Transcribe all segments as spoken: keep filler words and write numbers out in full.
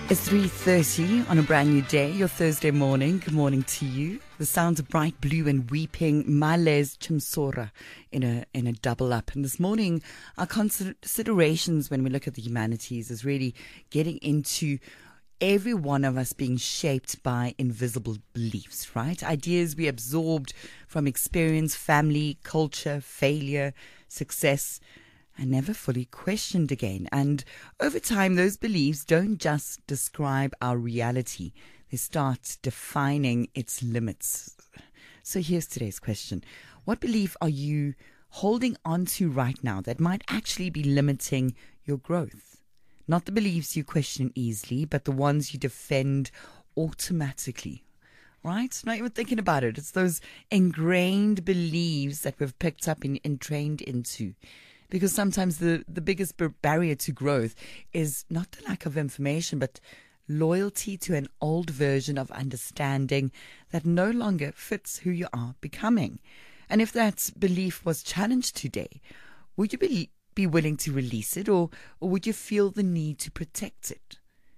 It's three thirty on a brand new day, your Thursday morning. Good morning to you. The sounds of Bright Blue and Weeping Males Chimsora in a in a double up. And this morning, our considerations when we look at the humanities is really getting into every one of us being shaped by invisible beliefs, right? Ideas we absorbed from experience, family, culture, failure, success, and never fully questioned again. And over time, those beliefs don't just describe our reality, they start defining its limits. So here's today's question. What belief are you holding on to right now that might actually be limiting your growth? Not the beliefs you question easily, but the ones you defend automatically. Right? Not even thinking about it. It's those ingrained beliefs that we've picked up and, and trained into. Because sometimes the, the biggest barrier to growth is not the lack of information, but loyalty to an old version of understanding that no longer fits who you are becoming. And if that belief was challenged today, would you be, be willing to release it, or, or would you feel the need to protect it?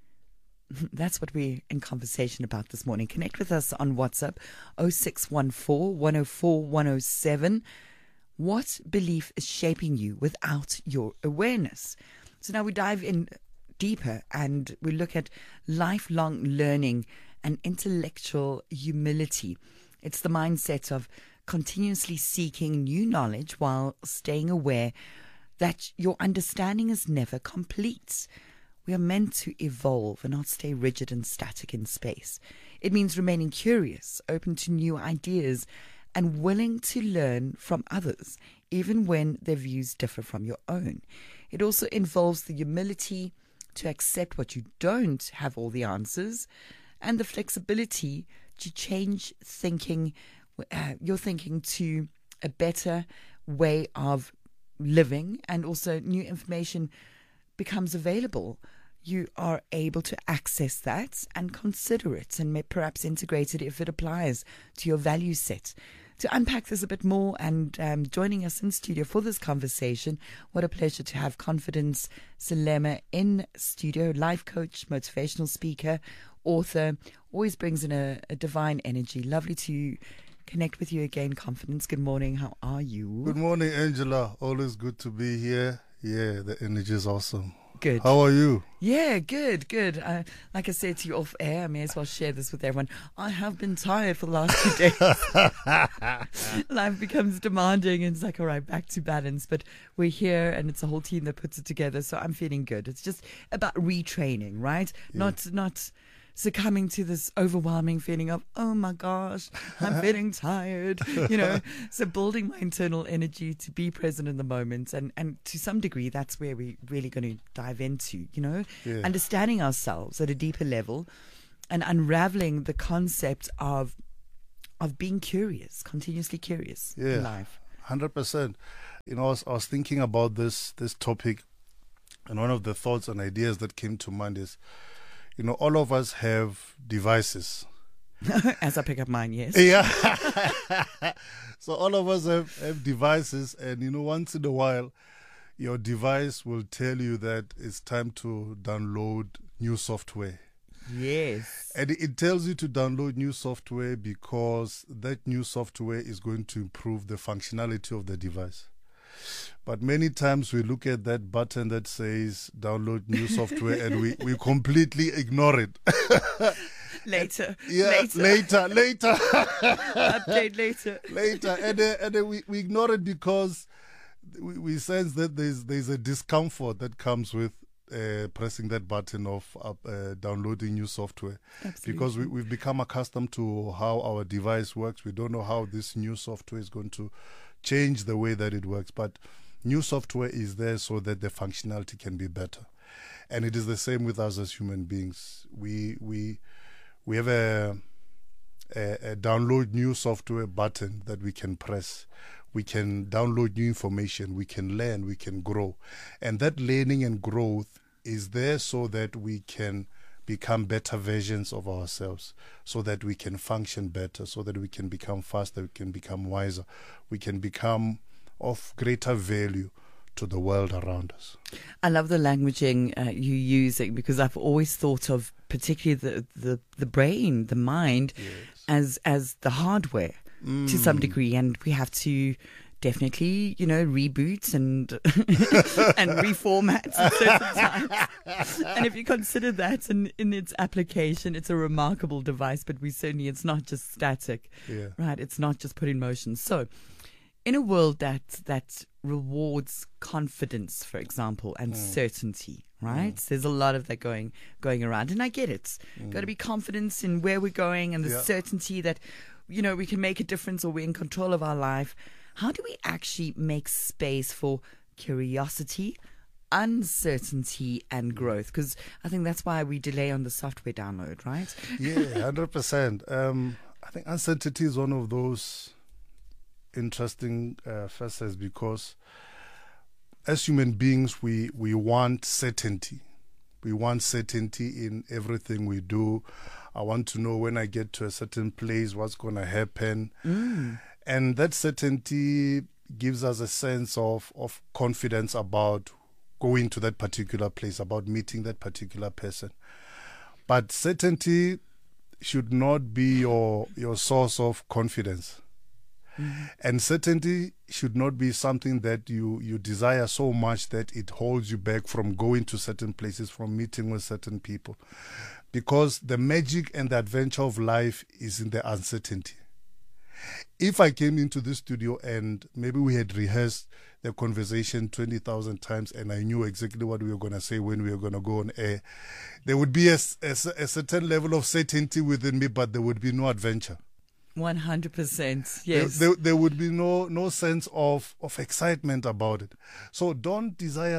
That's what we're in conversation about this morning. Connect with us on WhatsApp, oh six one four, one oh four, one oh seven. What belief is shaping you without your awareness? So now we dive in deeper and we look at lifelong learning and intellectual humility. It's the mindset of continuously seeking new knowledge while staying aware that your understanding is never complete. We are meant to evolve and not stay rigid and static in space. It means remaining curious, open to new ideas, and willing to learn from others, even when their views differ from your own. It also involves the humility to accept what you don't have all the answers, and the flexibility to change thinking, uh, your thinking to a better way of living, and also new information becomes available. You are able to access that and consider it, and may perhaps integrate it if it applies to your value set. To unpack this a bit more and um, joining us in studio for this conversation, what a pleasure to have Confidence Salema in studio, life coach, motivational speaker, author, always brings in a, a divine energy. Lovely to connect with you again, Confidence. Good morning. How are you? Good morning, Angela. Always good to be here. Yeah, the energy is awesome. Good. How are you? Yeah, good, good. Uh, like I said to you off air, I may as well share this with everyone. I have been tired for the last two days. Life becomes demanding and it's like, all right, back to balance. But we're here and it's a whole team that puts it together. So I'm feeling good. It's just about retraining, right? Yeah. Not, not succumbing to this overwhelming feeling of, oh my gosh, I'm feeling tired, you know. So building my internal energy to be present in the moment. And, and to some degree, that's where we're really going to dive into, you know, yeah. Understanding ourselves at a deeper level and unraveling the concept of of being curious, continuously curious yeah, in life. one hundred percent. You know, I was, I was thinking about this this topic, and one of the thoughts and ideas that came to mind is, you know, all of us have devices. As I pick up mine, yes. Yeah. So all of us have, have devices, and, you know, once in a while, your device will tell you that it's time to download new software. Yes. And it tells you to download new software because that new software is going to improve the functionality of the device. But many times we look at that button that says download new software and we, we completely ignore it. Later. And, yeah, later. Later. Later. Update later. Later. And, uh, and uh, we, we ignore it because we, we sense that there's, there's a discomfort that comes with uh, pressing that button of uh, downloading new software. Absolutely. Because we, we've become accustomed to how our device works. We don't know how this new software is going to change the way that it works, but new software is there so that the functionality can be better. And it is the same with us as human beings. We we we have a, a, a download new software button that we can press. We can download new information. We can learn. We can grow, and that learning and growth is there so that we can become better versions of ourselves, so that we can function better, so that we can become faster, we can become wiser, we can become of greater value to the world around us. I love the languaging uh, you're using, because I've always thought of particularly the, the, the brain, the mind, Yes. as as the hardware Mm. to some degree, and we have to definitely, you know, reboot and and reformat at certain times. And if you consider that in, in its application, it's a remarkable device, but we certainly, it's not just static, Yeah. right? It's not just put in motion. So in a world that that rewards confidence, for example, and certainty, right? There's a lot of that going going around, and I get it. Got to be confidence in where we're going, and the Yeah. certainty that, you know, we can make a difference, or we're in control of our life. How do we actually make space for curiosity, uncertainty, and growth? Because I think that's why we delay on the software download, right? Yeah, one hundred percent. Um, I think uncertainty is one of those interesting uh, facets, because as human beings, we, we want certainty. We want certainty in everything we do. I want to know when I get to a certain place what's going to happen. Mm. And that certainty gives us a sense of, of confidence about going to that particular place, about meeting that particular person. But certainty should not be your, your source of confidence. Mm-hmm. And certainty should not be something that you, you desire so much that it holds you back from going to certain places, from meeting with certain people. Because the magic and the adventure of life is in the uncertainty. If I came into this studio and maybe we had rehearsed the conversation twenty thousand times and I knew exactly what we were going to say when we were going to go on air, there would be a, a, a certain level of certainty within me, but there would be no adventure. one hundred percent, yes. There, there, there would be no, no sense of, of excitement about it. So don't desire,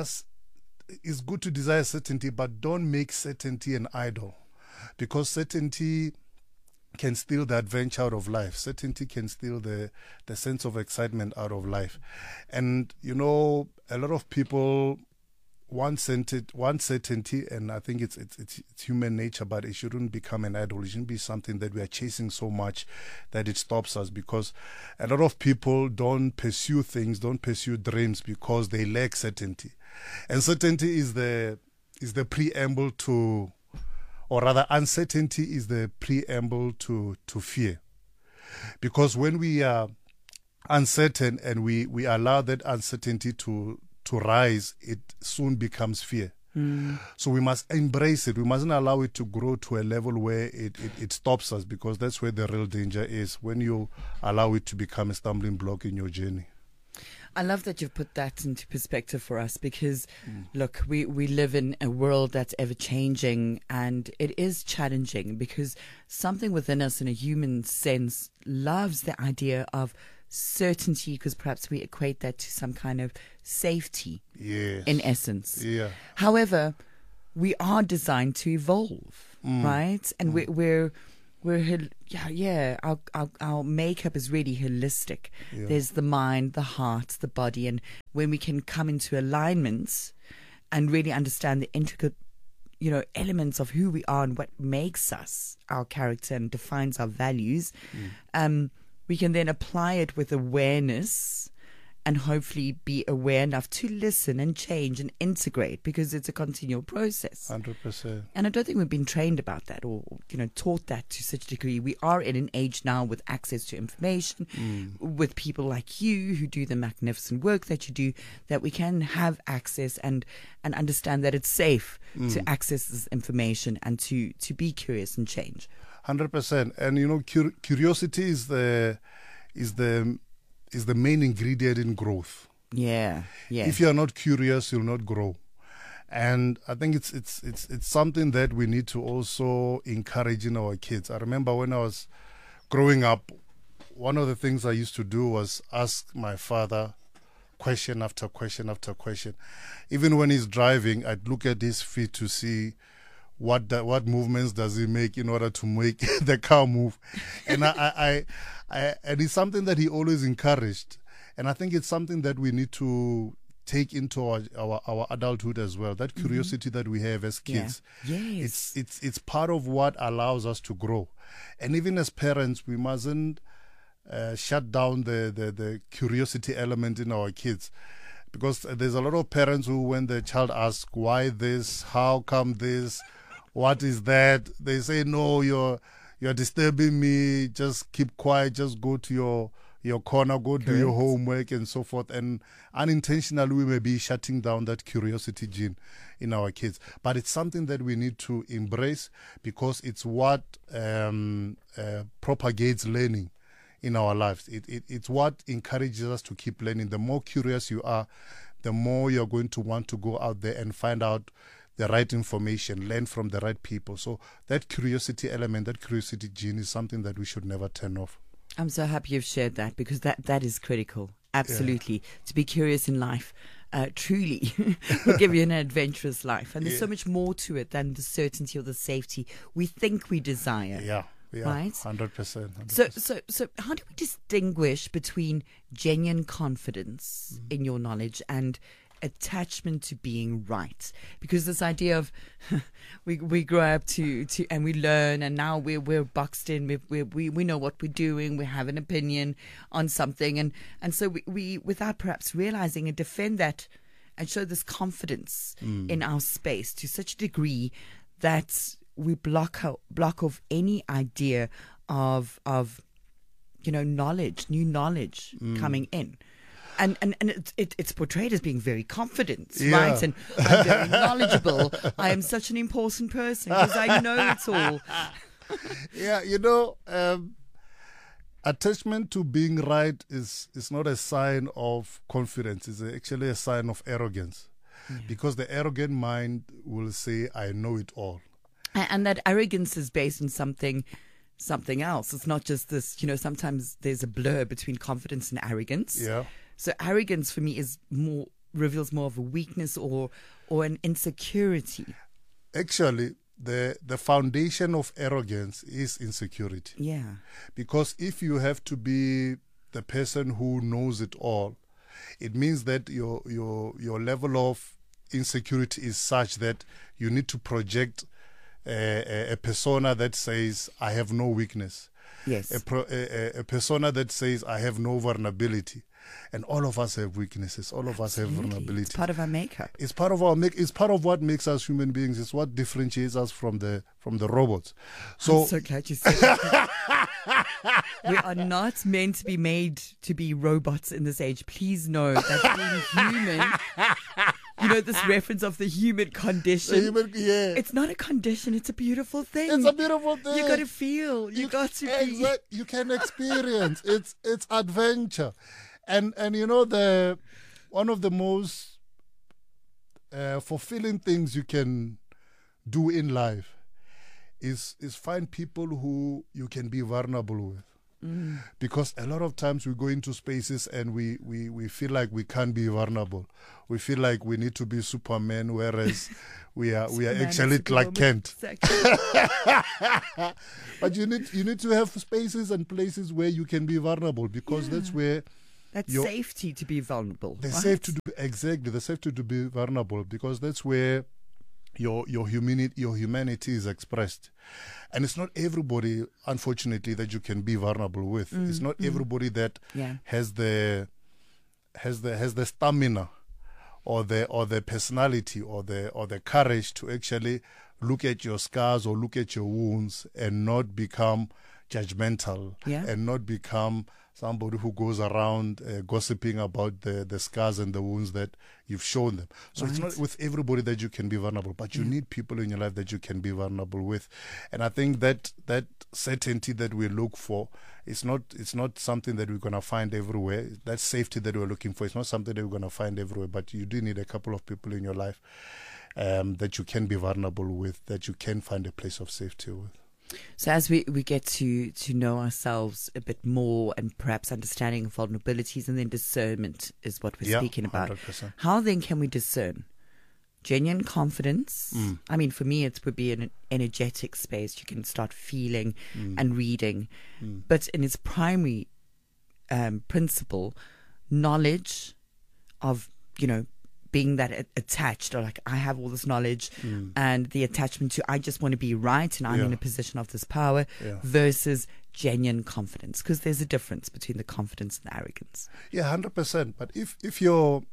it's good to desire certainty, but don't make certainty an idol. Because certainty can steal the adventure out of life. Certainty can steal the, the sense of excitement out of life. And, you know, a lot of people want certainty, want certainty, and I think it's, it's, it's, it's human nature, but it shouldn't become an idol. It shouldn't be something that we are chasing so much that it stops us, because a lot of people don't pursue things, don't pursue dreams because they lack certainty. And certainty is the, is the preamble to, or rather uncertainty is the preamble to, to fear. Because when we are uncertain and we, we allow that uncertainty to, to rise, it soon becomes fear. Mm. So we must embrace it. We mustn't allow it to grow to a level where it, it, it stops us, because that's where the real danger is, when you allow it to become a stumbling block in your journey. I love that you've put that into perspective for us, because, mm. look, we, we live in a world that's ever changing, and it is challenging, because something within us in a human sense loves the idea of certainty, because perhaps we equate that to some kind of safety, yes, in essence. Yeah. However, we are designed to evolve, mm. right? And mm. we're... we're We're yeah, yeah. Our, our our makeup is really holistic. Yeah. There's the mind, the heart, the body, and when we can come into alignment and really understand the intricate, you know, elements of who we are and what makes us our character and defines our values, mm. um, we can then apply it with awareness. And hopefully be aware enough to listen and change and integrate, because it's a continual process. one hundred percent. And I don't think we've been trained about that, or, you know, taught that to such a degree. We are in an age now with access to information, mm. with people like you who do the magnificent work that you do, that we can have access and, and understand that it's safe mm. to access this information and to, to be curious and change. one hundred percent. And, you know, cur- curiosity is the is the... is the main ingredient in growth. Yeah, yeah. If you are not curious, you'll not grow. And I think it's it's it's it's something that we need to also encourage in our kids. I remember when I was growing up, one of the things I used to do was ask my father question after question after question. Even when he's driving, I'd look at his feet to see what the, what movements does he make in order to make the car move. And I, I, I, I and it's something that he always encouraged. And I think it's something that we need to take into our our, our adulthood as well. That curiosity mm-hmm. that we have as kids. Yeah. Yes. It's it's it's part of what allows us to grow. And even as parents, we mustn't uh, shut down the, the, the curiosity element in our kids. Because there's a lot of parents who, when their child asks, why this, how come this, what is that, they say, no, you're you're disturbing me, just keep quiet, just go to your your corner, go do your homework and so forth. And unintentionally, we may be shutting down that curiosity gene in our kids. But it's something that we need to embrace, because it's what um, uh, propagates learning in our lives. It, it It's what encourages us to keep learning. The more curious you are, the more you're going to want to go out there and find out the right information, learn from the right people. So that curiosity element, that curiosity gene is something that we should never turn off. I'm so happy you've shared that, because that, that is critical. Absolutely. Yeah. To be curious in life uh, truly will give you an adventurous life. And there's yeah. so much more to it than the certainty or the safety we think we desire. Yeah. Yeah, right? one hundred percent. one hundred So, percent. so, so, how do we distinguish between genuine confidence mm. in your knowledge and attachment to being right? Because this idea of we we grow up to, to and we learn, and now we're we're boxed in. We we we we know what we're doing. We have an opinion on something, and and so we, we without perhaps realizing, and defend that and show this confidence mm. in our space to such a degree that we block out, block off any idea of of you know knowledge, new knowledge mm. coming in, and and and it, it, it's portrayed as being very confident, yeah. right? And I'm very knowledgeable. I am such an important person because I know it all. Yeah, you know, um, attachment to being right is is not a sign of confidence. It's actually a sign of arrogance, yeah. because the arrogant mind will say, "I know it all." And that arrogance is based on something something else. It's not just this, you know, sometimes there's a blur between confidence and arrogance. Yeah. So arrogance for me is more, reveals more of a weakness or or an insecurity. Actually, the the foundation of arrogance is insecurity. Yeah. Because if you have to be the person who knows it all, it means that your your your level of insecurity is such that you need to project A, a persona that says, I have no weakness. Yes. A, pro, a, a persona that says, I have no vulnerability. And all of us have weaknesses. All of us have vulnerability. It's part of our makeup. It's part of our make. It's part of what makes us human beings. It's what differentiates us from the from the robots. So, I'm so glad you said that. We are not meant to be made to be robots in this age. Please know that being human, you know, this reference of the human condition. The human, yeah. It's not a condition. It's a beautiful thing. It's a beautiful thing. You got to feel. You, you got to exact, be. You can experience. it's it's adventure, and and you know the one of the most uh, fulfilling things you can do in life is is find people who you can be vulnerable with. Mm. Because a lot of times we go into spaces and we, we, we feel like we can't be vulnerable. We feel like we need to be Superman, whereas we are we are actually Clark Kent. But you need you need to have spaces and places where you can be vulnerable, because yeah. that's where that's safety to be vulnerable. The right? safety to be, exactly the safety to be vulnerable, because that's where your your humanity your humanity is expressed. And it's not everybody, unfortunately, that you can be vulnerable with. Mm, it's not mm. everybody that yeah. has the has the has the stamina or the or the personality or the or the courage to actually look at your scars or look at your wounds and not become judgmental yeah. and not become somebody who goes around uh, gossiping about the, the scars and the wounds that you've shown them. So right. it's not with everybody that you can be vulnerable, but you yeah. need people in your life that you can be vulnerable with. And I think that that certainty that we look for, it's not it's not something that we're going to find everywhere. That safety that we're looking for, it's not something that we're going to find everywhere, but you do need a couple of people in your life um, that you can be vulnerable with, that you can find a place of safety with. So as we, we get to, to know ourselves a bit more and perhaps understanding vulnerabilities, and then discernment is what we're yeah, speaking about. one hundred percent. How then can we discern genuine confidence? Mm. I mean, for me, it would be an energetic space. You can start feeling mm. and reading. Mm. But in its primary um, principle, knowledge of, you know, being that attached, or like I have all this knowledge mm. and the attachment to I just want to be right and I'm yeah. in a position of this power yeah. versus genuine confidence, because there's a difference between the confidence and the arrogance. Yeah, one hundred percent. But if if your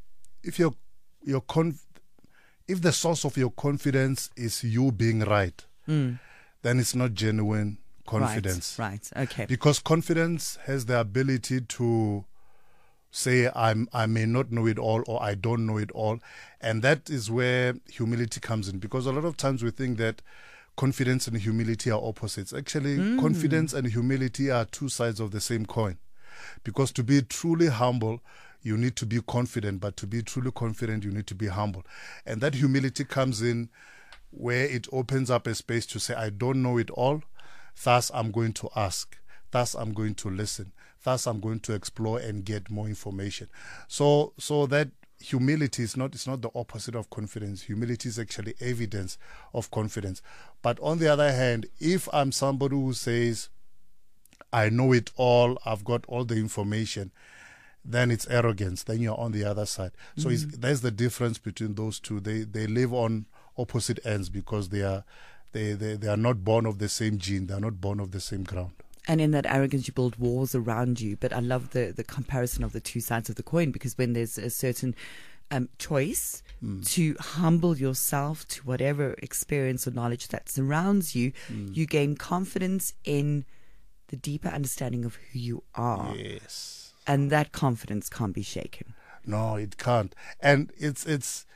if your your conf, if the source of your confidence is you being right, mm. then it's not genuine confidence. Right, right, okay. Because confidence has the ability to say I'm I may not know it all, or I don't know it all, and that is where humility comes in. Because a lot of times we think that confidence and humility are opposites. Actually, mm. confidence and humility are two sides of the same coin. Because to be truly humble, you need to be confident, but to be truly confident, you need to be humble. And that humility comes in where it opens up a space to say, I don't know it all, thus I'm going to ask, thus I'm going to listen, thus I'm going to explore and get more information. So so that humility is not, it's not the opposite of confidence. Humility is actually evidence of confidence. But on the other hand, if I'm somebody who says, I know it all, I've got all the information, then it's arrogance. Then you're on the other side. So mm-hmm. it's, there's the difference between those two. They they live on opposite ends because they are they, they, they are not born of the same gene. They are not born of the same ground. And in that arrogance, you build walls around you. But I love the, the comparison of the two sides of the coin, because when there's a certain um, choice mm. to humble yourself to whatever experience or knowledge that surrounds you, mm. you gain confidence in the deeper understanding of who you are. Yes. And that confidence can't be shaken. No, it can't. And it's it's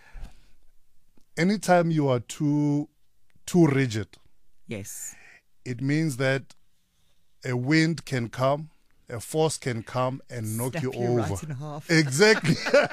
anytime you are too too rigid. Yes. It means that a wind can come, a force can come and knock Snap you you over. right in half. Exactly.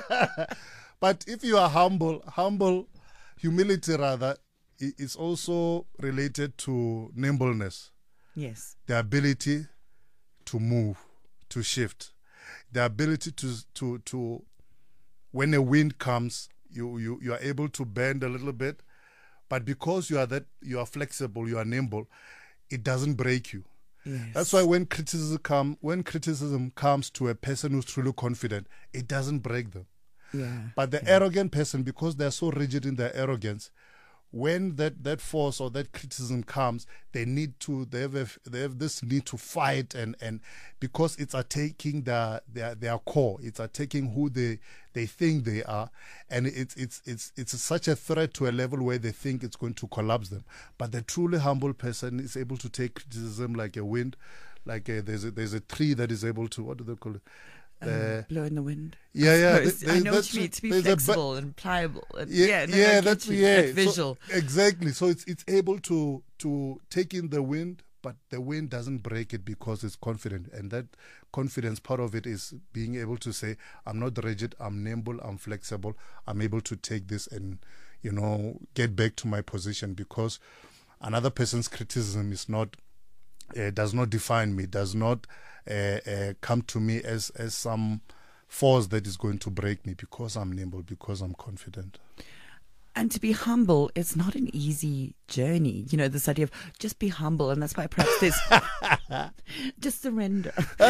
But if you are humble, humble, humility rather, is also related to nimbleness. Yes. The ability to move, to shift. The ability to to to when a wind comes, you, you, you are able to bend a little bit, but because you are that you are flexible, you are nimble, it doesn't break you. Yes. That's why when criticism come when criticism comes to a person who's truly confident, it doesn't break them. Yeah. But the yeah. arrogant person, because they're so rigid in their arrogance, when that, that force or that criticism comes, they need to they have a, they have this need to fight, and, and because it's attacking their their their core, it's attacking who they they think they are, and it's it's it's it's such a threat to a level where they think it's going to collapse them. But the truly humble person is able to take criticism like a wind, like a, there's a, there's a tree that is able to, what do they call it? Uh, blow in the wind. Yeah, I yeah. There, I know what you mean. To be flexible ba- and pliable. And yeah, yeah, no, yeah no, that's you, yeah. that visual. So, exactly. So it's it's able to to take in the wind, but the wind doesn't break it because it's confident. And that confidence, part of it is being able to say, I'm not rigid, I'm nimble, I'm flexible, I'm able to take this and, you know, get back to my position, because another person's criticism is not uh, does not define me, does not Uh, uh, come to me as as some force that is going to break me, because I'm nimble, because I'm confident. And to be humble, it's not an easy journey. You know, this idea of just be humble, and that's why perhaps there's just surrender.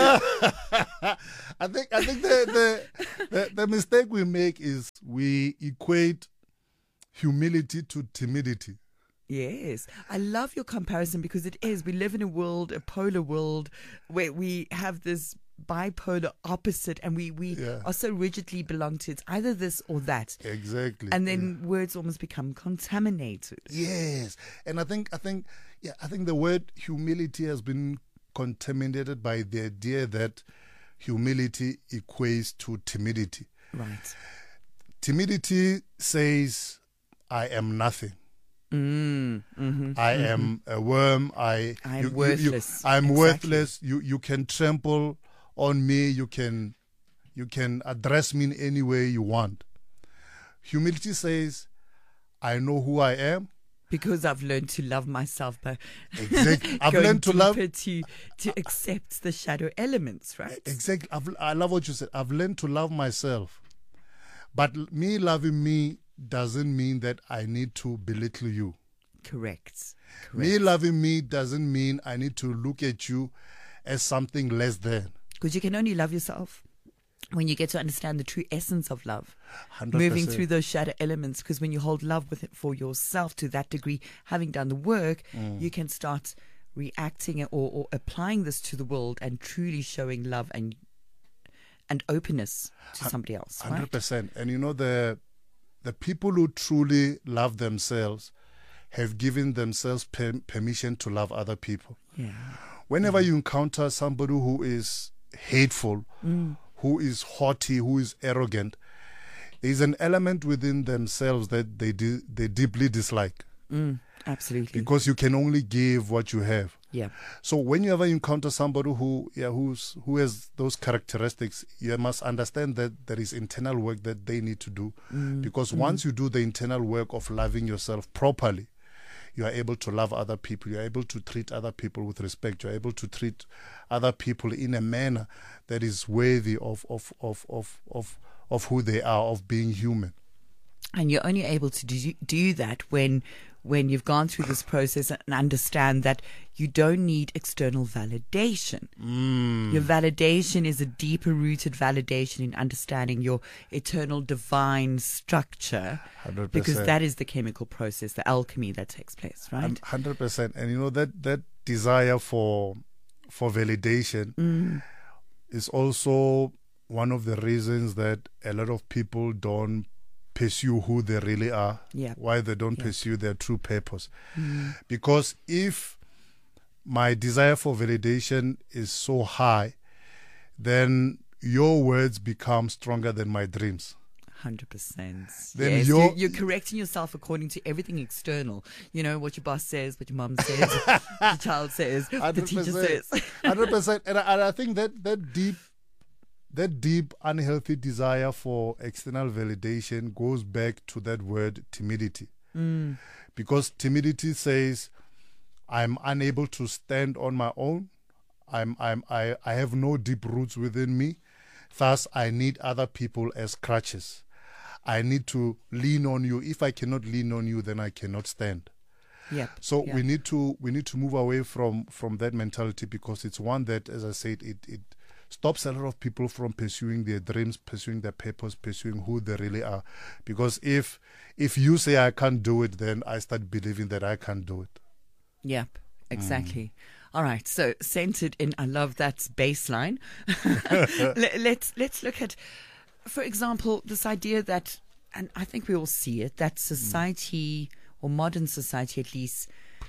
I think I think the, the the the mistake we make is we equate humility to timidity. Yes. I love your comparison, because it is. We live in a world, a polar world, where we have this bipolar opposite, and we, we yeah. are so rigidly belong to it's either this or that. Exactly. And then yeah. words almost become contaminated. Yes. And I think I think yeah, I think the word humility has been contaminated by the idea that humility equates to timidity. Right. Timidity says, I am nothing. Mm, mm-hmm, I mm-hmm. am a worm. I I'm you, worthless. You, you, I'm exactly. worthless. You you can trample on me. You can you can address me in any way you want. Humility says, I know who I am, because I've learned to love myself by exactly. I've going learned to love to to accept the shadow elements, right? Exactly. I've, I love what you said. I've learned to love myself, but me loving me doesn't mean that I need to belittle you. Correct. Correct. Me loving me doesn't mean I need to look at you as something less than. Because you can only love yourself when you get to understand the true essence of love. one hundred percent. Moving through those shadow elements, because when you hold love with it for yourself to that degree, having done the work, mm. you can start reacting or, or applying this to the world and truly showing love and and openness to somebody else. one hundred right? percent. And you know, the the people who truly love themselves have given themselves per- permission to love other people. Yeah. Whenever mm. you encounter somebody who is hateful, mm. who is haughty, who is arrogant, there's an element within themselves that they di- they deeply dislike. Mm, absolutely. Because you can only give what you have. Yeah. So when you ever encounter somebody who yeah who's who has those characteristics, you must understand that there is internal work that they need to do. Mm. Because mm. once you do the internal work of loving yourself properly, you are able to love other people. You are able to treat other people with respect. You are able to treat other people in a manner that is worthy of of of of of, of who they are, of being human. And you're only able to do, do that when when you've gone through this process and understand that you don't need external validation. Mm. Your validation is a deeper rooted validation in understanding your eternal divine structure. one hundred percent. Because that is the chemical process, the alchemy that takes place, right? one hundred percent. And you know, that, that desire for for validation mm. is also one of the reasons that a lot of people don't pursue who they really are, yep. why they don't yep. pursue their true purpose. Mm. Because if my desire for validation is so high, then your words become stronger than my dreams. one hundred percent. Then yes, you're, you're, you're correcting yourself according to everything external. You know, what your boss says, what your mom says, what your child says, the teacher says. one hundred percent. And I, and I think that, that deep That deep, unhealthy desire for external validation goes back to that word timidity. Mm. Because timidity says, I'm unable to stand on my own. I'm, I'm, I, I have no deep roots within me. Thus, I need other people as crutches. I need to lean on you. If I cannot lean on you, then I cannot stand. Yep. So yep. we need to we need to move away from, from that mentality, because it's one that, as I said, it it stops a lot of people from pursuing their dreams, pursuing their purpose, pursuing who they really are. Because if if you say I can't do it, then I start believing that I can't do it. Yep, exactly. Mm. All right, so centered in, I love that baseline. let's let's look at, for example, this idea that, and I think we all see it, that society, mm. or modern society at least,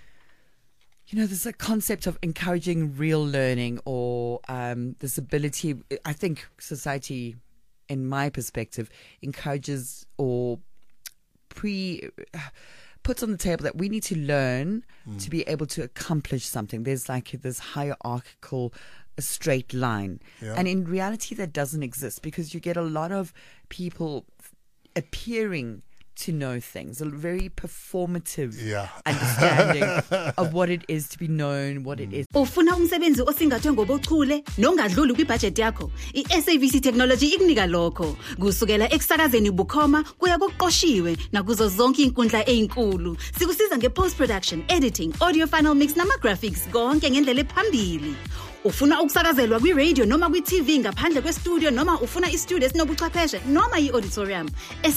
you know, there's a concept of encouraging real learning, or um, this ability. I think society, in my perspective, encourages or pre puts on the table that we need to learn mm. to be able to accomplish something. There's like this hierarchical, a straight line. Yeah. And in reality, that doesn't exist, because you get a lot of people appearing to know things, a very performative yeah. understanding of what it is to be known, what it is. Ufuna umsebenzi osingathwe ngobuchule nongadluli kwibudget yakho? I-S A V C Technology ikunika lokho. Kusukela ekusakazeni bukhoma kuya koqoshiwe nakuzo zonke inkundla ezinkulu. Sikusiza nge-post production, editing, audio final mix nama-graphics konke ngendlela ephambili. Ufuna ukusakazelwa kwi-radio noma kwi-T V ngaphandle kwe-studio, noma ufuna i-studio esinobuchwepheshe noma i-auditorium.